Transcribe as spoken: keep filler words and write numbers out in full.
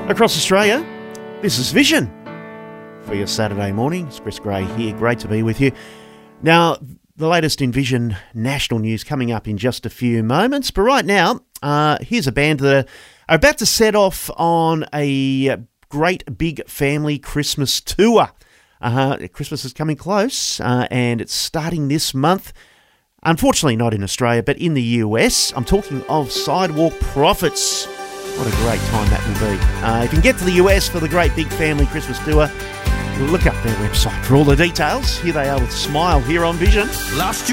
Across Australia, this is Vision for your Saturday morning. It's Chris Gray here. Great to be with you. Now, the latest in Vision national news coming up in just a few moments. But right now, uh, here's a band that are about to set off on a great big family Christmas tour. Uh, Christmas is coming close, uh, and it's starting this month. Unfortunately, not in Australia, but in the U S. I'm talking of Sidewalk Prophets. What a great time that will be. Uh, if you can get to the U S for the great big family Christmas tour, look up their website for all the details. Here they are with Smile here on Vision. Lost